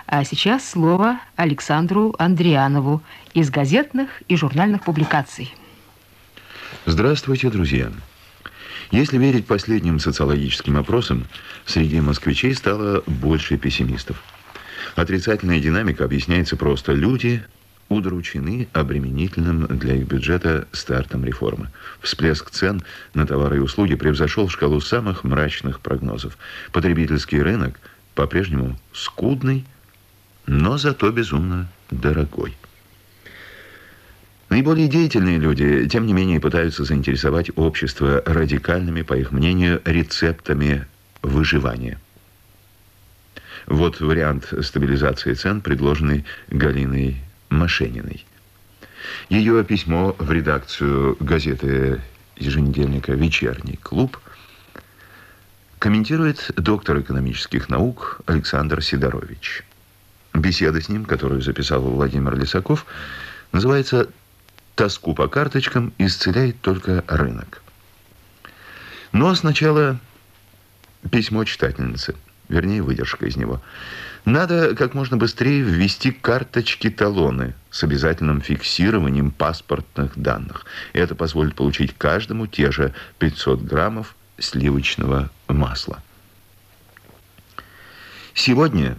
А сейчас слово Александру Андрианову из газетных и журнальных публикаций. Здравствуйте, друзья. Если верить последним социологическим опросам, среди москвичей стало больше пессимистов. Отрицательная динамика объясняется просто: люди удручены обременительным для их бюджета стартом реформы. Всплеск цен на товары и услуги превзошел шкалу самых мрачных прогнозов. Потребительский рынок по-прежнему скудный, но зато безумно дорогой. Наиболее деятельные люди, тем не менее, пытаются заинтересовать общество радикальными, по их мнению, рецептами выживания. Вот вариант стабилизации цен, предложенный Галиной Мошениной. Ее письмо в редакцию газеты еженедельника «Вечерний клуб» комментирует доктор экономических наук Александр Сидорович. Беседа с ним, которую записал Владимир Лисаков, называется «Тоску по карточкам исцеляет только рынок». Но сначала письмо читательницы, вернее, выдержка из него. Надо как можно быстрее ввести карточки-талоны с обязательным фиксированием паспортных данных. Это позволит получить каждому те же 500 граммов сливочного масла. Сегодня,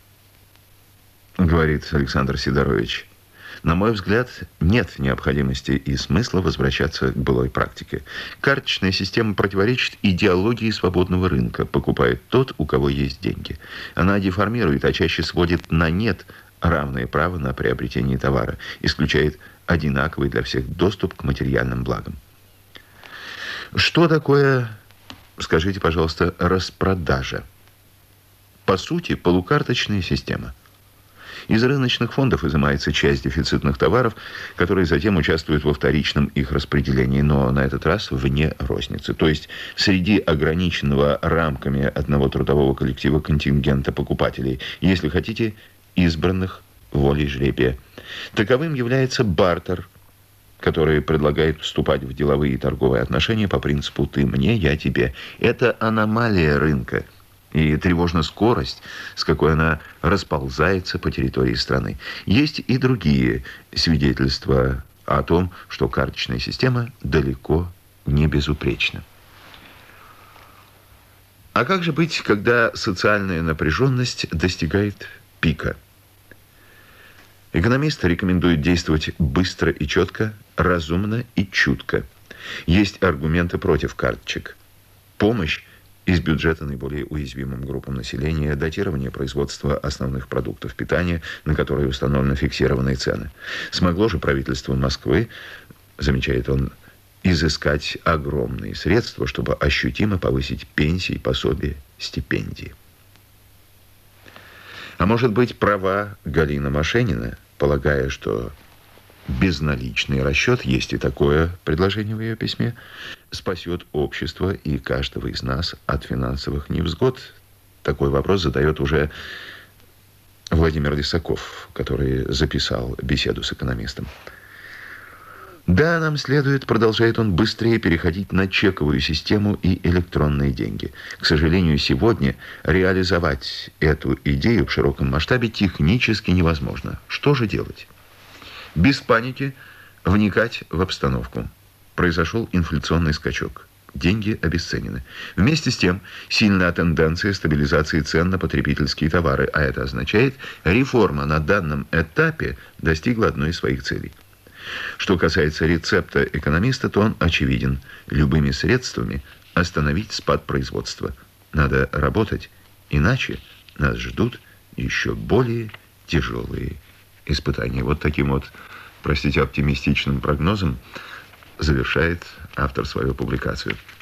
говорит Александр Сидорович, на мой взгляд, нет необходимости и смысла возвращаться к былой практике. Карточная система противоречит идеологии свободного рынка. Покупает тот, у кого есть деньги. Она деформирует, а чаще сводит на нет равное право на приобретение товара. Исключает одинаковый для всех доступ к материальным благам. Что такое, скажите, пожалуйста, распродажа? По сути, полукарточная система. Из рыночных фондов изымается часть дефицитных товаров, которые затем участвуют во вторичном их распределении, но на этот раз вне розницы. То есть среди ограниченного рамками одного трудового коллектива контингента покупателей, если хотите, избранных волей жребия. Таковым является бартер, который предлагает вступать в деловые и торговые отношения по принципу «ты мне, я тебе». Это аномалия рынка. И тревожна скорость, с какой она расползается по территории страны. Есть и другие свидетельства о том, что карточная система далеко не безупречна. А как же быть, когда социальная напряженность достигает пика? Экономисты рекомендуют действовать быстро и четко, разумно и чутко. Есть аргументы против карточек. Помощь из бюджета наиболее уязвимым группам населения, датирование производства основных продуктов питания, на которые установлены фиксированные цены. Смогло же правительство Москвы, замечает он, изыскать огромные средства, чтобы ощутимо повысить пенсии, пособия, стипендии. А может быть, права Галина Мошенина, полагая, что безналичный расчет, есть и такое предложение в ее письме, спасет общество и каждого из нас от финансовых невзгод? Такой вопрос задает уже Владимир Лисаков, который записал беседу с экономистом. Да, нам следует, продолжает он, быстрее переходить на чековую систему и электронные деньги. К сожалению, сегодня реализовать эту идею в широком масштабе технически невозможно. Что же делать? Без паники вникать в обстановку. Произошел инфляционный скачок. Деньги обесценены. Вместе с тем, сильная тенденция стабилизации цен на потребительские товары, а это означает, реформа на данном этапе достигла одной из своих целей. Что касается рецепта экономиста, то он очевиден. Любыми средствами остановить спад производства. Надо работать, иначе нас ждут еще более тяжелые испытания. Вот таким вот, простите, оптимистичным прогнозом завершает автор свою публикацию.